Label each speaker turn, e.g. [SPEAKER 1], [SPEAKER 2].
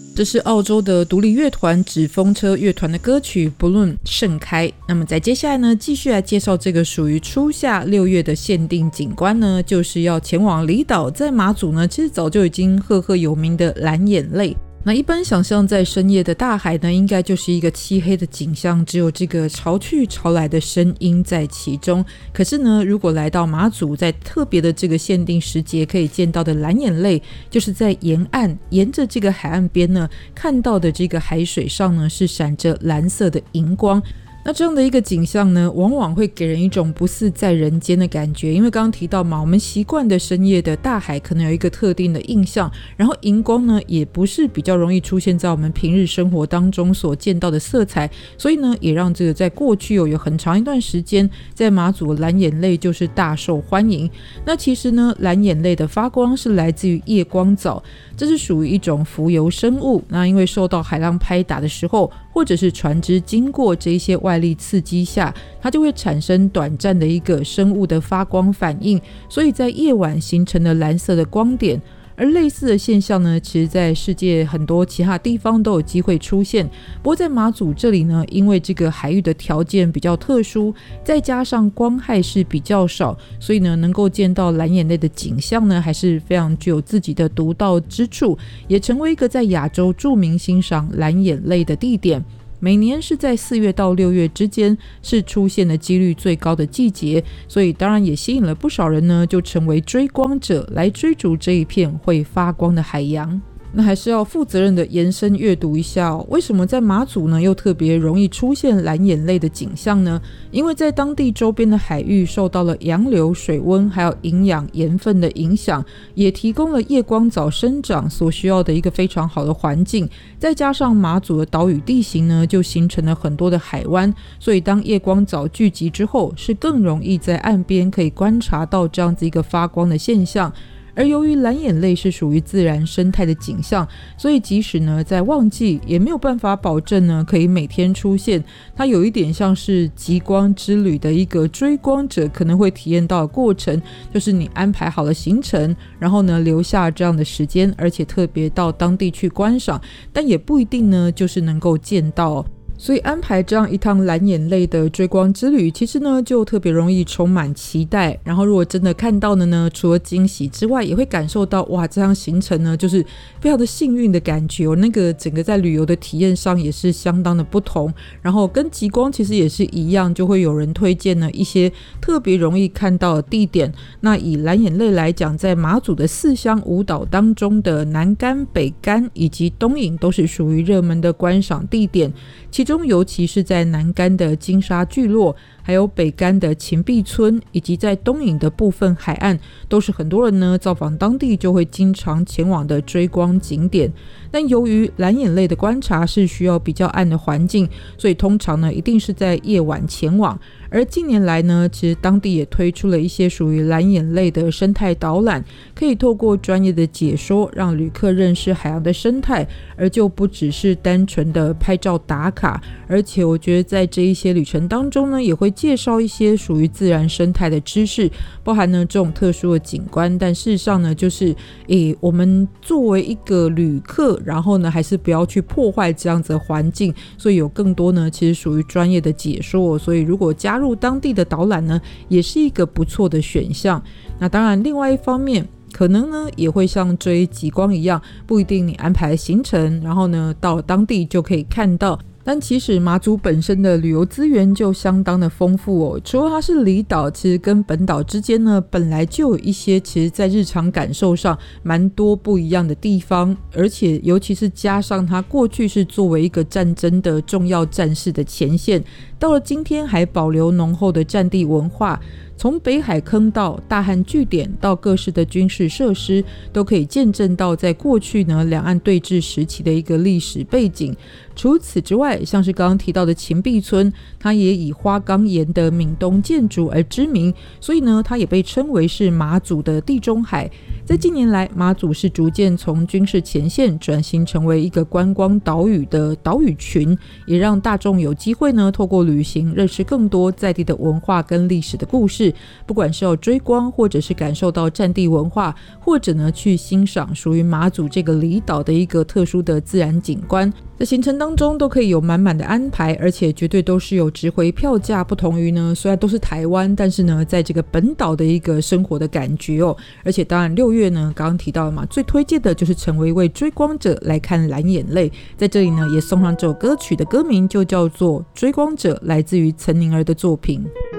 [SPEAKER 1] 这是澳洲的独立乐团纸风车乐团的歌曲 Balloon 盛开。那么在接下来呢，继续来介绍这个属于初夏6月的限定景观呢，就是要前往离岛，在马祖呢其实早就已经赫赫有名的蓝眼泪。那一般想象在深夜的大海呢，应该就是一个漆黑的景象，只有这个潮去潮来的声音在其中。可是呢，如果来到马祖，在特别的这个限定时节可以见到的蓝眼泪，就是在沿岸沿着这个海岸边呢，看到的这个海水上呢是闪着蓝色的荧光。那这样的一个景象呢，往往会给人一种不似在人间的感觉，因为刚刚提到嘛，我们习惯的深夜的大海可能有一个特定的印象，然后荧光呢也不是比较容易出现在我们平日生活当中所见到的色彩，所以呢也让这个在过去有很长一段时间，在马祖蓝眼泪就是大受欢迎。那其实呢，蓝眼泪的发光是来自于夜光藻，这是属于一种浮游生物，那因为受到海浪拍打的时候，或者是船只经过这一些外力刺激下，它就会产生短暂的一个生物的发光反应，所以在夜晚形成了蓝色的光点。而类似的现象呢，其实在世界很多其他地方都有机会出现，不过在马祖这里呢，因为这个海域的条件比较特殊，再加上光害是比较少，所以呢能够见到蓝眼泪的景象呢，还是非常具有自己的独到之处，也成为一个在亚洲著名欣赏蓝眼泪的地点。每年是在4月到6月之间是出现的几率最高的季节，所以当然也吸引了不少人呢，就成为追光者来追逐这一片会发光的海洋。那还是要负责任的延伸阅读一下为什么在马祖呢又特别容易出现蓝眼泪的景象呢？因为在当地周边的海域受到了洋流、水温还有营养盐分的影响，也提供了夜光藻生长所需要的一个非常好的环境，再加上马祖的岛屿地形呢就形成了很多的海湾，所以当夜光藻聚集之后，是更容易在岸边可以观察到这样子一个发光的现象。而由于蓝眼泪是属于自然生态的景象，所以即使呢在旺季也没有办法保证呢可以每天出现，它有一点像是极光之旅的一个追光者可能会体验到的过程，就是你安排好了行程，然后呢留下这样的时间，而且特别到当地去观赏，但也不一定呢就是能够见到所以安排这样一趟蓝眼泪的追光之旅，其实呢就特别容易充满期待，然后如果真的看到的呢，除了惊喜之外，也会感受到哇这趟行程呢就是非常的幸运的感觉那个整个在旅游的体验上也是相当的不同。然后跟极光其实也是一样，就会有人推荐呢一些特别容易看到的地点。那以蓝眼泪来讲，在马祖的4乡5岛当中的南竿、北竿以及东引都是属于热门的观赏地点，其中尤其是在南竿的金沙聚落，还有北竿的芹壁村，以及在东引的部分海岸，都是很多人呢造访当地就会经常前往的追光景点。但由于蓝眼泪的观察是需要比较暗的环境，所以通常呢一定是在夜晚前往。而近年来呢，其实当地也推出了一些属于蓝眼泪的生态导览，可以透过专业的解说让旅客认识海洋的生态，而就不只是单纯的拍照打卡。而且我觉得在这一些旅程当中呢，也会介绍一些属于自然生态的知识，包含呢这种特殊的景观，但事实上呢就是我们作为一个旅客，然后呢还是不要去破坏这样子的环境，所以有更多呢其实属于专业的解说，所以如果加入当地的导览呢也是一个不错的选项。那当然另外一方面可能呢也会像追极光一样，不一定你安排行程然后呢到了当地就可以看到，但其实马祖本身的旅游资源就相当的丰富除了它是离岛，其实跟本岛之间呢本来就有一些其实在日常感受上蛮多不一样的地方，而且尤其是加上它过去是作为一个战争的重要战事的前线，到了今天还保留浓厚的战地文化，从北海坑道、大汉据点到各式的军事设施，都可以见证到在过去呢两岸对峙时期的一个历史背景。除此之外，像是刚刚提到的芹壁村，它也以花岗岩的闽东建筑而知名，所以呢它也被称为是马祖的地中海。在近年来，马祖是逐渐从军事前线转型成为一个观光岛屿的岛屿群，也让大众有机会呢透过旅行认识更多在地的文化跟历史的故事。 式，不管是要追光，或者是感受到战地文化，或者呢去欣赏属于马祖这个离岛的一个特殊的自然景观，在行程当中都可以有满满的安排，而且绝对都是有值回票价，不同于呢虽然都是台湾，但是呢在这个本岛的一个生活的感觉哦。而且当然6月呢刚刚提到了嘛，最推荐的就是成为一位追光者来看蓝眼泪，在这里呢也送上这首歌曲的歌名就叫做追光者，来自于岑宁儿的作品。